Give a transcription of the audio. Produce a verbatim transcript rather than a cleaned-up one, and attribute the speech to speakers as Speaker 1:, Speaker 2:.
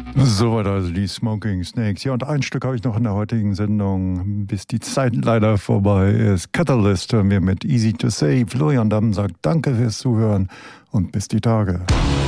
Speaker 1: So war also die Smoking Snakes. Ja, und ein Stück habe ich noch in der heutigen Sendung, bis die Zeit leider vorbei ist. Catalyst hören wir mit Easy to Say. Florian Damm sagt danke fürs Zuhören und bis die Tage.